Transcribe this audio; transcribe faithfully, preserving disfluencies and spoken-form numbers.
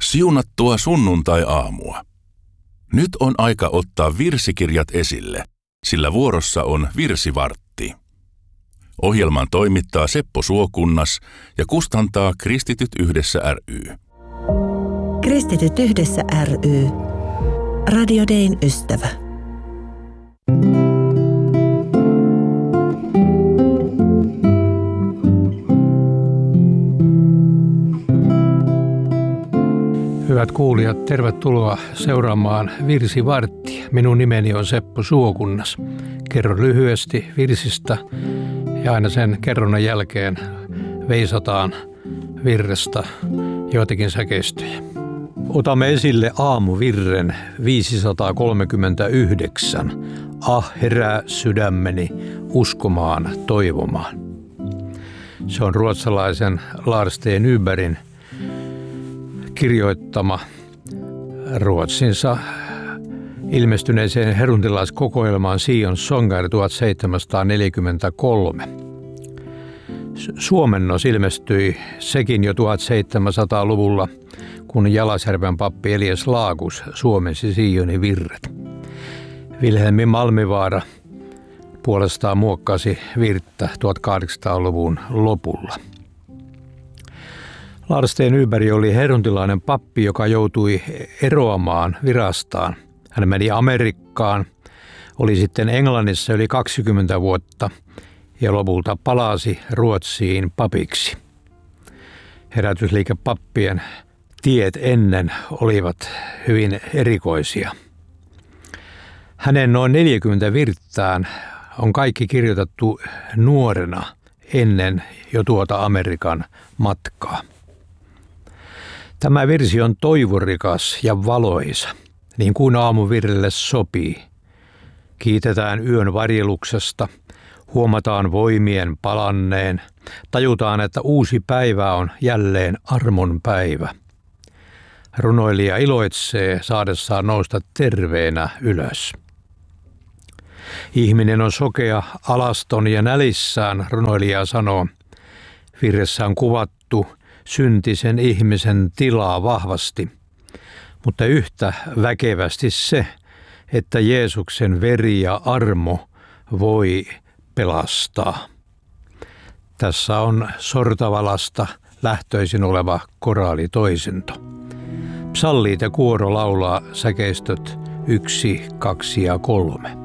Siunattua sunnuntai-aamua. Nyt on aika ottaa virsikirjat esille, sillä vuorossa on virsivartti. Ohjelman toimittaa Seppo Suokunnas ja kustantaa Kristityt yhdessä ry. Kristityt yhdessä ry. Radio Dayn ystävä. Hyvät kuulijat, tervetuloa seuraamaan Virsivarttia. Minun nimeni on Seppo Suokunnas. Kerron lyhyesti virsistä ja aina sen kerronnan jälkeen veisataan virrestä joitakin säkeistöjä. Otamme esille aamuvirren viisisataakolmekymmentäyhdeksän. Ah, herää sydämeni uskomaan, toivomaan. Se on ruotsalaisen Lars T. Nybergin kirjoittama Ruotsinsa ilmestyneeseen heruntilaiskokoelmaan Sion Sånger tuhatseitsemänsataaneljäkymmentäkolme. Suomennos ilmestyi sekin jo tuhatseitsemänsataaluvulla, kun Jalasjärven pappi Elias Laagus suomensi Sionin virret. Vilhelmi Malmivaara puolestaan muokkasi virttä tuhatkahdeksansataaluvun lopulla. Lars T. Nyberg oli heruntilainen pappi, joka joutui eroamaan virastaan. Hän meni Amerikkaan, oli sitten Englannissa yli kaksikymmentä vuotta ja lopulta palasi Ruotsiin papiksi. Herätysliikepappien tiet ennen olivat hyvin erikoisia. Hänen noin neljäkymmentä virttään on kaikki kirjoitettu nuorena ennen jo tuota Amerikan matkaa. Tämä virsi on toivorikas ja valoisa, niin kuin aamuvirrelle sopii. Kiitetään yön varjeluksesta, huomataan voimien palanneen, tajutaan, että uusi päivä on jälleen armon päivä. Runoilija iloitsee saadessaan nousta terveenä ylös. Ihminen on sokea, alaston ja nälissään, runoilija sanoo. Virressä on kuvattu syntisen ihmisen tilaa vahvasti, mutta yhtä väkevästi se, että Jeesuksen veri ja armo voi pelastaa. Tässä on Sortavalasta lähtöisin oleva koraalitoisinto. Psallit ja kuoro laulaa säkeistöt yksi, kaksi ja kolme.